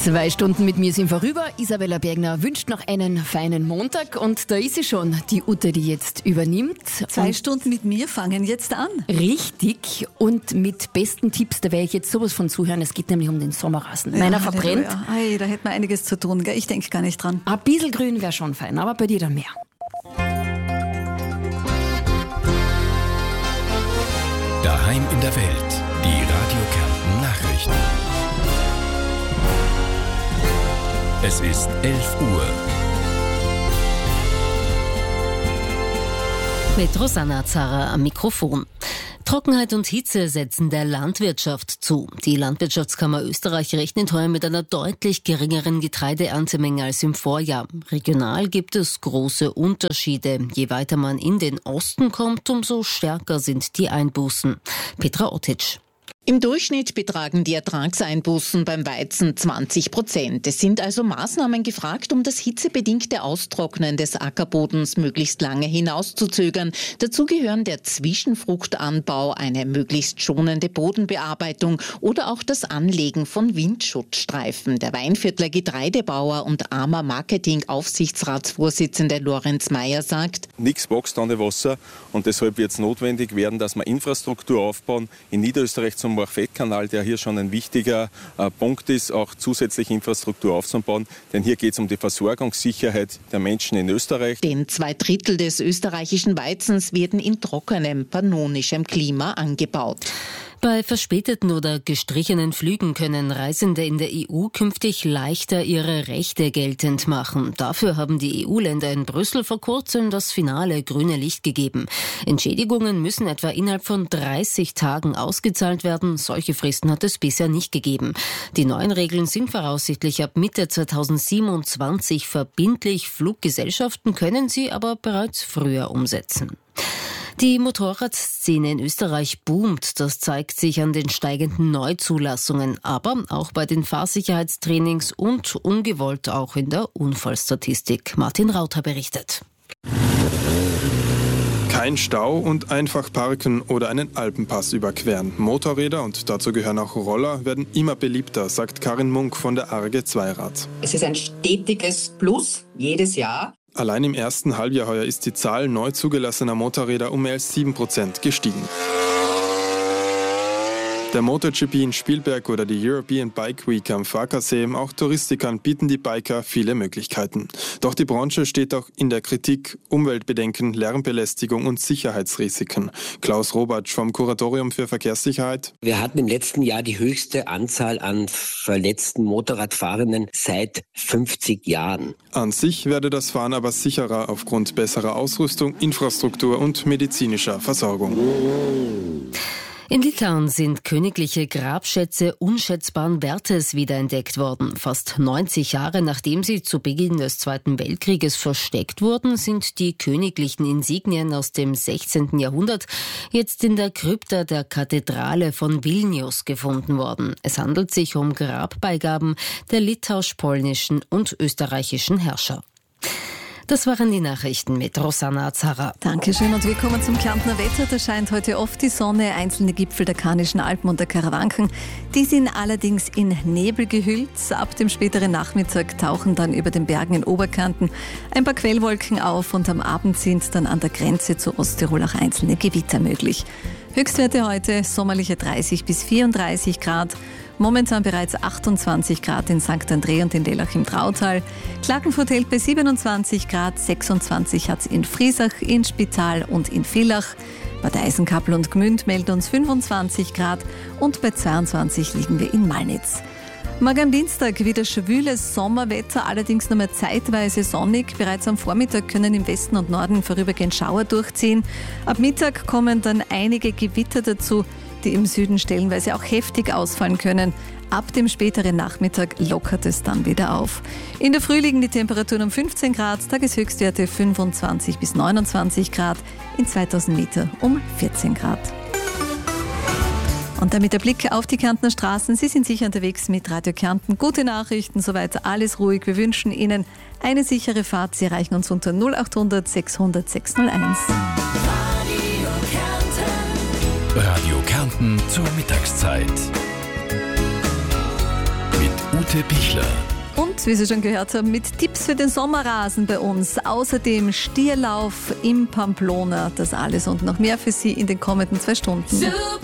2 Stunden mit mir sind vorüber. Isabella Bergner wünscht noch einen feinen Montag und da ist sie schon, die Ute, die jetzt übernimmt. 2 Stunden mit mir fangen jetzt an. Richtig, und mit besten Tipps, da werde ich jetzt sowas von zuhören. Es geht nämlich um den Sommerrasen. Meiner verbrennt. Ei, da hätten wir einiges zu tun, gell? Ich denke gar nicht dran. Ein bisschen grün wäre schon fein, aber bei dir dann mehr. Daheim in der Welt, die Radio Kärnten Nachrichten. Es ist 11 Uhr. Mit Rosanna Zara am Mikrofon. Trockenheit und Hitze setzen der Landwirtschaft zu. Die Landwirtschaftskammer Österreich rechnet heuer mit einer deutlich geringeren Getreideerntemenge als im Vorjahr. Regional gibt es große Unterschiede. Je weiter man in den Osten kommt, umso stärker sind die Einbußen. Petra Otic. Im Durchschnitt betragen die Ertragseinbußen beim Weizen 20%. Es sind also Maßnahmen gefragt, um das hitzebedingte Austrocknen des Ackerbodens möglichst lange hinauszuzögern. Dazu gehören der Zwischenfruchtanbau, eine möglichst schonende Bodenbearbeitung oder auch das Anlegen von Windschutzstreifen. Der Weinviertler Getreidebauer und AMA Marketing-Aufsichtsratsvorsitzende Lorenz Meyer sagt: Nichts wächst ohne Wasser und deshalb wird es notwendig werden, dass wir Infrastruktur aufbauen. In Niederösterreich zum Morfett-Kanal, der hier schon ein wichtiger Punkt ist, auch zusätzliche Infrastruktur aufzubauen. Denn hier geht es um die Versorgungssicherheit der Menschen in Österreich. Denn 2/3 des österreichischen Weizens werden in trockenem, pannonischem Klima angebaut. Bei verspäteten oder gestrichenen Flügen können Reisende in der EU künftig leichter ihre Rechte geltend machen. Dafür haben die EU-Länder in Brüssel vor kurzem das finale grüne Licht gegeben. Entschädigungen müssen etwa innerhalb von 30 Tagen ausgezahlt werden. Solche Fristen hat es bisher nicht gegeben. Die neuen Regeln sind voraussichtlich ab Mitte 2027 verbindlich. Fluggesellschaften können sie aber bereits früher umsetzen. Die Motorradszene in Österreich boomt. Das zeigt sich an den steigenden Neuzulassungen, aber auch bei den Fahrsicherheitstrainings und ungewollt auch in der Unfallstatistik. Martin Rauter berichtet. Kein Stau und einfach parken oder einen Alpenpass überqueren. Motorräder, und dazu gehören auch Roller, werden immer beliebter, sagt Karin Munk von der ARGE Zweirad. Es ist ein stetiges Plus jedes Jahr. Allein im ersten Halbjahr heuer ist die Zahl neu zugelassener Motorräder um mehr als 7% gestiegen. Der MotoGP in Spielberg oder die European Bike Week am Farkasee, auch Touristikern bieten die Biker viele Möglichkeiten. Doch die Branche steht auch in der Kritik: Umweltbedenken, Lärmbelästigung und Sicherheitsrisiken. Klaus Robatsch vom Kuratorium für Verkehrssicherheit. Wir hatten im letzten Jahr die höchste Anzahl an verletzten Motorradfahrenden seit 50 Jahren. An sich werde das Fahren aber sicherer aufgrund besserer Ausrüstung, Infrastruktur und medizinischer Versorgung. In Litauen sind königliche Grabschätze unschätzbaren Wertes wiederentdeckt worden. Fast 90 Jahre nachdem sie zu Beginn des Zweiten Weltkrieges versteckt wurden, sind die königlichen Insignien aus dem 16. Jahrhundert jetzt in der Krypta der Kathedrale von Vilnius gefunden worden. Es handelt sich um Grabbeigaben der litauisch-polnischen und österreichischen Herrscher. Das waren die Nachrichten mit Rosanna Zara. Dankeschön und wir kommen zum Kärntner Wetter. Da scheint heute oft die Sonne. Einzelne Gipfel der Karnischen Alpen und der Karawanken, die sind allerdings in Nebel gehüllt. Ab dem späteren Nachmittag tauchen dann über den Bergen in Oberkärnten ein paar Quellwolken auf und am Abend sind dann an der Grenze zu Osttirol auch einzelne Gewitter möglich. Höchstwerte heute sommerliche 30 bis 34 Grad. Momentan bereits 28 Grad in St. André und in Lellach im Trautal. Klagenfurt hält bei 27 Grad, 26 hat es in Friesach, in Spital und in Villach. Bad Eisenkappel und Gmünd melden uns 25 Grad und bei 22 liegen wir in Malnitz. Morgen am Dienstag wieder schwüles Sommerwetter, allerdings nur mehr zeitweise sonnig. Bereits am Vormittag können im Westen und Norden vorübergehend Schauer durchziehen. Ab Mittag kommen dann einige Gewitter dazu, die im Süden stellenweise auch heftig ausfallen können. Ab dem späteren Nachmittag lockert es dann wieder auf. In der Früh liegen die Temperaturen um 15 Grad, Tageshöchstwerte 25 bis 29 Grad, in 2000 Meter um 14 Grad. Und damit der Blick auf die Kärntner Straßen. Sie sind sicher unterwegs mit Radio Kärnten. Gute Nachrichten, soweit alles ruhig. Wir wünschen Ihnen eine sichere Fahrt. Sie erreichen uns unter 0800 600 601. Radio Kärnten zur Mittagszeit. Mit Ute Annette Pichler. Und, wie Sie schon gehört haben, mit Tipps für den Sommerrasen bei uns. Außerdem Stierlauf im Pamplona. Das alles und noch mehr für Sie in den kommenden 2 Stunden.